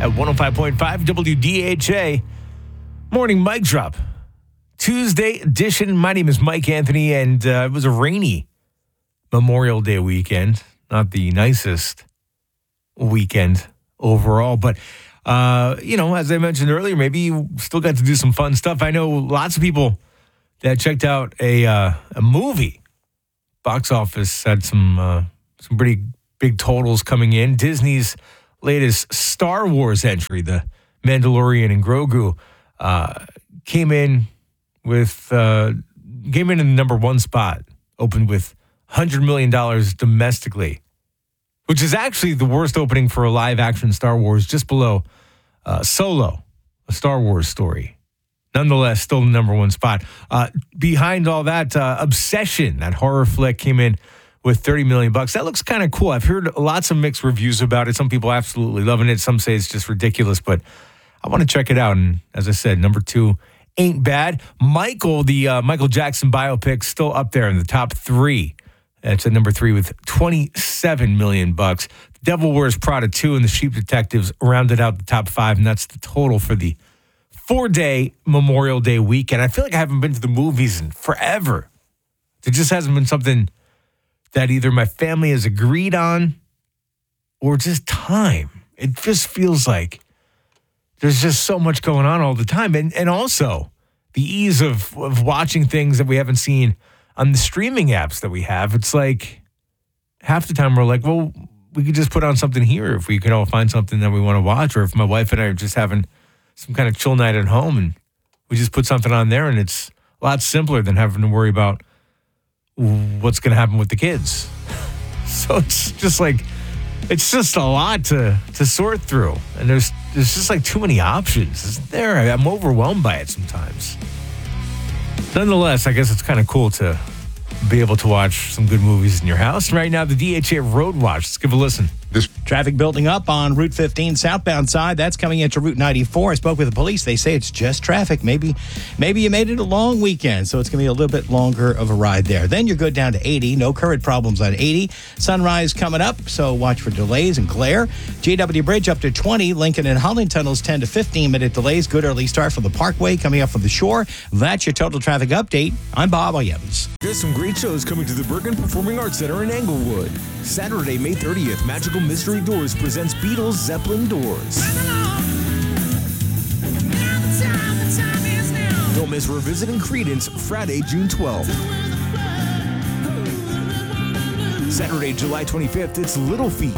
at 105.5 WDHA. Morning mic drop. Tuesday edition. My name is Mike Anthony, and it was a rainy Memorial Day weekend. Not the nicest weekend overall, but, as I mentioned earlier, maybe you still got to do some fun stuff. I know lots of people that checked out a movie. Box office had some pretty big totals coming in. Disney's latest Star Wars entry, The Mandalorian and Grogu, came in in the number one spot, opened with $100 million domestically, which is actually the worst opening for a live-action Star Wars, just below Solo, a Star Wars story. Nonetheless, still the number one spot. Behind all that, Obsession, that horror flick, came in with $30 million. That looks kind of cool. I've heard lots of mixed reviews about it. Some people absolutely loving it. Some say it's just ridiculous, but I want to check it out. And as I said, number two ain't bad. Michael, the Michael Jackson biopic, still up there in the top three. It's at number three with $27 million. The Devil Wears Prada 2 and The Sheep Detectives rounded out the top five, and that's the total for the 4-day Memorial Day weekend. I feel like I haven't been to the movies in forever. There just hasn't been something that either my family has agreed on or just time. It just feels like there's just so much going on all the time. And also the ease of watching things that we haven't seen on the streaming apps that we have. It's like half the time we're like, well, we could just put on something here if we could all find something that we want to watch, or if my wife and I are just having some kind of chill night at home and we just put something on there, and it's a lot simpler than having to worry about what's going to happen with the kids. So it's just like, it's just a lot to sort through. And there's just like too many options, isn't there? I'm overwhelmed by it sometimes. Nonetheless, I guess it's kind of cool to be able to watch some good movies in your house. Right now, the DHA Road Watch. Let's give a listen. This traffic building up on Route 15 southbound side. That's coming into Route 94. I spoke with the police. They say it's just traffic. Maybe you made it a long weekend, so it's going to be a little bit longer of a ride there. Then you're good down to 80. No current problems on 80. Sunrise coming up, so watch for delays and glare. JW Bridge up to 20. Lincoln and Holland tunnels 10 to 15-minute delays. Good early start from the Parkway coming up from the shore. That's your total traffic update. I'm Bob Williams. There's some great shows coming to the Bergen Performing Arts Center in Englewood. Saturday, May 30th, Magical Mystery Doors presents Beatles Zeppelin Doors. Don't miss Revisiting Creedence Friday, June 12th. Saturday, July 25th, it's Little Feat.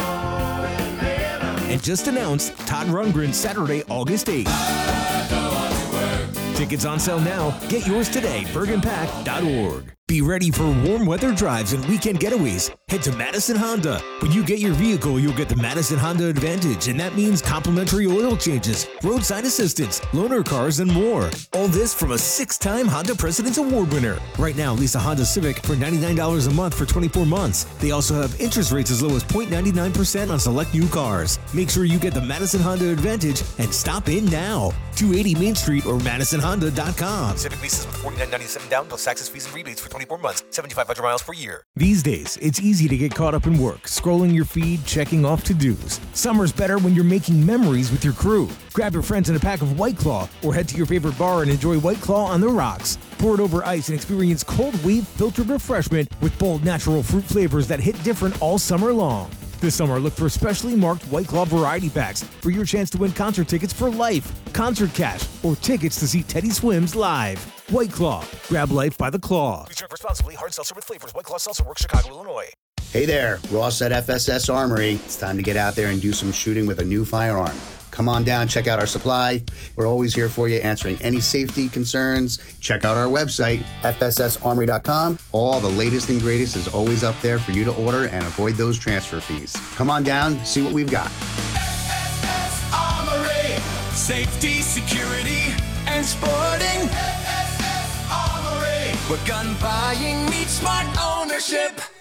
And just announced, Todd Rundgren Saturday, August 8th. Tickets on sale now. Get yours today, bergenpack.org. Be ready for warm weather drives and weekend getaways. Head to Madison Honda. When you get your vehicle, you'll get the Madison Honda Advantage, and that means complimentary oil changes, roadside assistance, loaner cars, and more. All this from a 6-time Honda President's Award winner. Right now, lease a Honda Civic for $99 a month for 24 months. They also have interest rates as low as 0.99% on select new cars. Make sure you get the Madison Honda Advantage and stop in now. 280 Main Street or MadisonHonda.com. Civic leases with $49.97 down plus taxes, fees, and rebates for 24 months, 7,500 miles per year. These days, it's easy to get caught up in work, scrolling your feed, checking off to-dos. Summer's better when you're making memories with your crew. Grab your friends in a pack of White Claw or head to your favorite bar and enjoy White Claw on the rocks. Pour it over ice and experience cold wave filtered refreshment with bold natural fruit flavors that hit different all summer long. This summer, look for specially marked White Claw variety packs for your chance to win concert tickets for life, concert cash, or tickets to see Teddy Swims live. White Claw. Grab life by the claw. Please drink responsibly. Hard seltzer with flavors. White Claw Seltzer Works, Chicago, Illinois. Hey there, Ross at FSS Armory. It's time to get out there and do some shooting with a new firearm. Come on down, check out our supply. We're always here for you, answering any safety concerns. Check out our website, fssarmory.com. All the latest and greatest is always up there for you to order and avoid those transfer fees. Come on down, see what we've got. FSS Armory. Safety, security, and sporting. FSS Armory. Where gun buying meets smart ownership.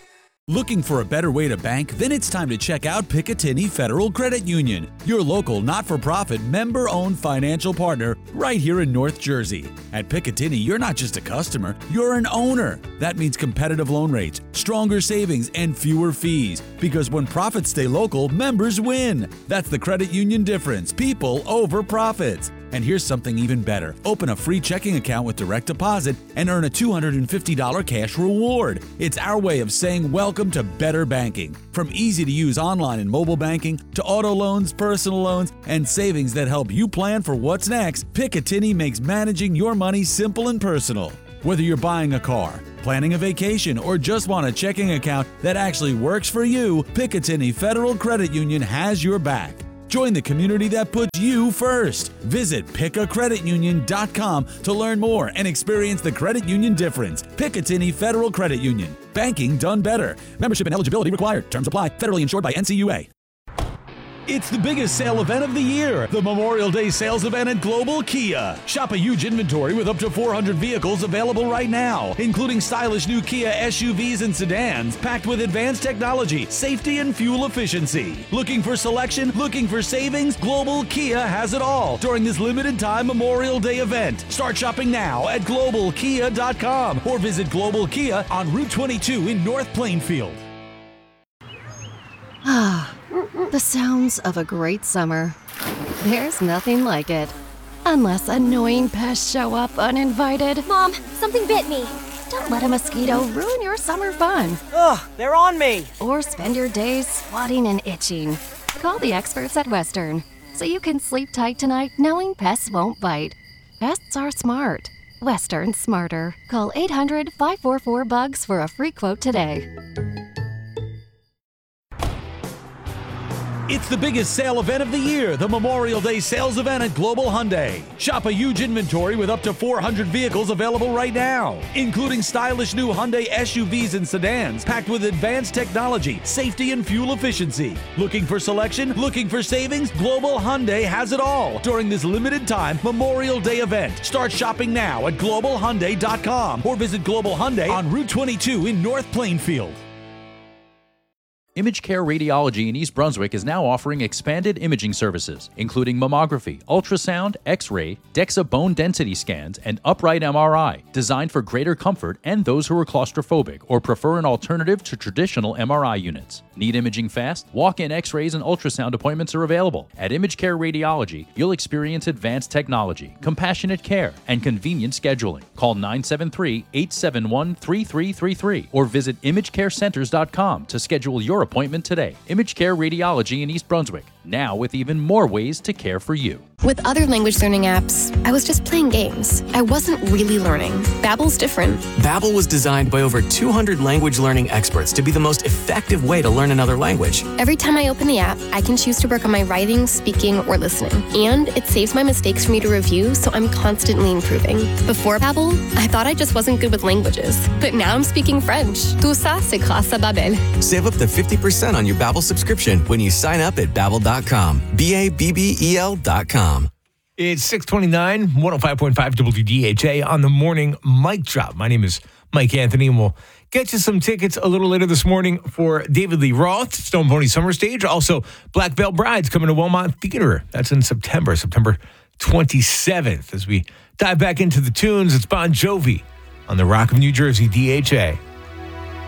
Looking for a better way to bank? Then it's time to check out Picatinny Federal Credit Union, your local not-for-profit member-owned financial partner right here in North Jersey. At Picatinny, you're not just a customer, you're an owner. That means competitive loan rates, stronger savings, and fewer fees. Because when profits stay local, members win. That's the credit union difference. People over profits. And here's something even better. Open a free checking account with direct deposit and earn a $250 cash reward. It's our way of saying welcome to better banking. From easy-to-use online and mobile banking to auto loans, personal loans, and savings that help you plan for what's next, Picatinny makes managing your money simple and personal. Whether you're buying a car, planning a vacation, or just want a checking account that actually works for you, Picatinny Federal Credit Union has your back. Join the community that puts you first. Visit pickacreditunion.com to learn more and experience the credit union difference. Picatinny Federal Credit Union. Banking done better. Membership and eligibility required. Terms apply. Federally insured by NCUA. It's the biggest sale event of the year, the Memorial Day sales event at Global Kia. Shop a huge inventory with up to 400 vehicles available right now, including stylish new Kia SUVs and sedans packed with advanced technology, safety, and fuel efficiency. Looking for selection? Looking for savings? Global Kia has it all during this limited time Memorial Day event. Start shopping now at globalkia.com or visit Global Kia on Route 22 in North Plainfield. The sounds of a great summer. There's nothing like it. Unless annoying pests show up uninvited. Mom, something bit me. Don't let a mosquito ruin your summer fun. Ugh, they're on me. Or spend your days swatting and itching. Call the experts at Western so you can sleep tight tonight knowing pests won't bite. Pests are smart. Western's smarter. Call 800-544-BUGS for a free quote today. It's the biggest sale event of the year, the Memorial Day sales event at Global Hyundai. Shop a huge inventory with up to 400 vehicles available right now, including stylish new Hyundai SUVs and sedans packed with advanced technology, safety, and fuel efficiency. Looking for selection? Looking for savings? Global Hyundai has it all during this limited time Memorial Day event. Start shopping now at globalhyundai.com or visit Global Hyundai on Route 22 in North Plainfield. Image Care Radiology in East Brunswick is now offering expanded imaging services, including mammography, ultrasound, X-ray, DEXA bone density scans, and upright MRI, designed for greater comfort and those who are claustrophobic or prefer an alternative to traditional MRI units. Need imaging fast? Walk-in X-rays and ultrasound appointments are available. At Image Care Radiology, you'll experience advanced technology, compassionate care, and convenient scheduling. Call 973-871-3333 or visit imagecarecenters.com to schedule your appointment today. Image Care Radiology in East Brunswick, now with even more ways to care for you. With other language learning apps, I was just playing games. I wasn't really learning. Babbel's different. Babbel was designed by over 200 language learning experts to be the most effective way to learn another language. Every time I open the app, I can choose to work on my writing, speaking, or listening. And it saves my mistakes for me to review, so I'm constantly improving. Before Babbel, I thought I just wasn't good with languages. But now I'm speaking French. Tout ça, c'est grâce à Babbel. Save up to 50% on your Babbel subscription when you sign up at Babbel.com. BABBEL.com. It's 6:29, 105.5 WDHA on the morning mic drop. My name is Mike Anthony, and we'll get you some tickets a little later this morning for David Lee Roth, Stone Pony Summer Stage. Also, Black Veil Brides coming to Wilmot Theater. That's in September 27th. As we dive back into the tunes, it's Bon Jovi on the Rock of New Jersey, DHA.